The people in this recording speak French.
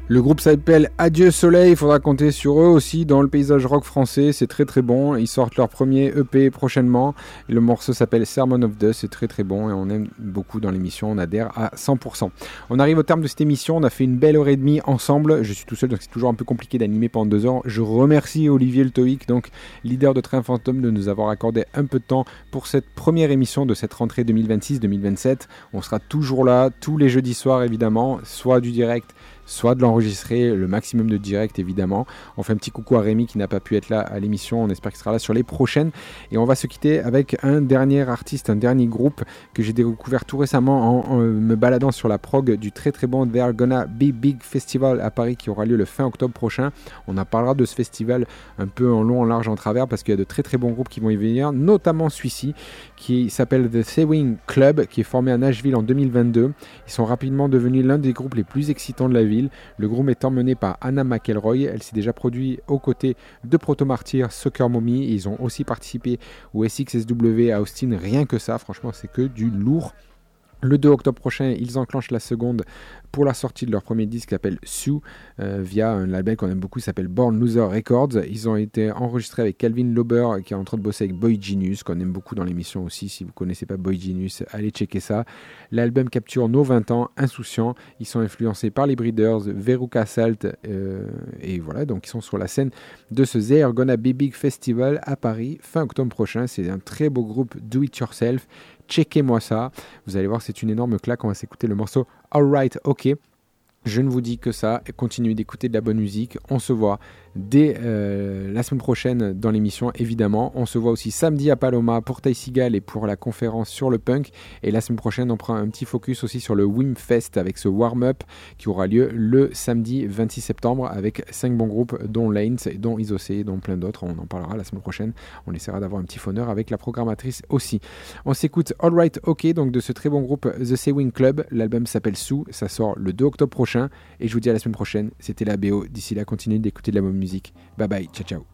Le groupe s'appelle Adieu Soleil, il faudra compter sur eux aussi dans le paysage rock français, c'est très très bon. Ils sortent leur premier EP prochainement. Et le morceau s'appelle Sermon of Dust, c'est très très bon et on aime beaucoup dans l'émission, on adhère à 100%. On arrive au terme de cette émission, on a fait une belle heure et demie ensemble. Je suis tout seul donc c'est toujours un peu compliqué d'animer pendant 2 heures. Je remercie Olivier Le Toïc, donc leader de Train Fantôme, de nous avoir accordé un peu de temps pour cette première émission de cette rentrée 2026-2027. On sera toujours là tous les jeudis soirs évidemment, soit du direct, soit de l'enregistrer, le maximum de direct évidemment. On fait un petit coucou à Rémi qui n'a pas pu être là à l'émission, on espère qu'il sera là sur les prochaines. Et on va se quitter avec un dernier artiste, un dernier groupe que j'ai découvert tout récemment en me baladant sur la prog du très très bon They're Gonna Be Big Festival à Paris qui aura lieu le fin octobre prochain. On en parlera de ce festival un peu en long, en large, en travers parce qu'il y a de très très bons groupes qui vont y venir, notamment celui-ci qui s'appelle The Sewing Club, qui est formé à Nashville en 2022. Ils sont rapidement devenus l'un des groupes les plus excitants de la ville. Le groupe étant mené par Anna McElroy, elle s'est déjà produite aux côtés de Proto Martyr, Soccer Mommy. Ils ont aussi participé au SXSW à Austin, rien que ça, franchement c'est que du lourd. Le 2 octobre prochain, ils enclenchent la seconde pour la sortie de leur premier disque qui s'appelle Sue, via un label qu'on aime beaucoup qui s'appelle Born Loser Records. Ils ont été enregistrés avec Calvin Lauber qui est en train de bosser avec Boy Genius, qu'on aime beaucoup dans l'émission aussi. Si vous ne connaissez pas Boy Genius, allez checker ça. L'album capture nos 20 ans, insouciants. Ils sont influencés par les Breeders, Veruca Salt, et voilà, donc ils sont sur la scène de ce They're Gonna Be Big Festival à Paris, fin octobre prochain. C'est un très beau groupe do it yourself. Checkez-moi ça, vous allez voir, c'est une énorme claque. On va s'écouter le morceau Alright OK. Je ne vous dis que ça, continuez d'écouter de la bonne musique. On se voit dès la semaine prochaine dans l'émission, évidemment. On se voit aussi samedi à Paloma pour Ty Seagal et pour la conférence sur le punk. Et la semaine prochaine, on prend un petit focus aussi sur le Wimfest avec ce warm-up qui aura lieu le samedi 26 septembre avec 5 bons groupes, dont Lanes, dont Isocé, dont plein d'autres. On en parlera la semaine prochaine. On essaiera d'avoir un petit phoneur avec la programmatrice aussi. On s'écoute Alright OK, donc de ce très bon groupe The Sewing Club. L'album s'appelle Sue, ça sort le 2 octobre prochain. Et je vous dis à la semaine prochaine. C'était la BO. D'ici là, continuez d'écouter de la bonne musique. Bye bye, ciao ciao.